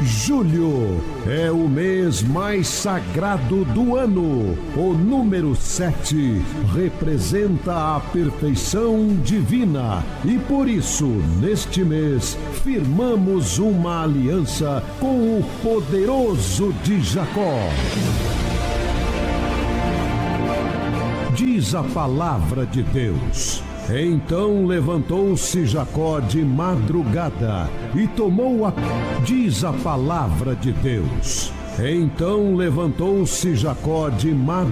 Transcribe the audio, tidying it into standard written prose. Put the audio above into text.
Julho é o mês mais sagrado do ano. O número 7 representa a perfeição divina e por isso, neste mês, firmamos uma aliança com o poderoso de Jacó. Diz a palavra de Deus: então levantou-se Jacó de madrugada e tomou a... Diz a palavra de Deus: então levantou-se Jacó de madrugada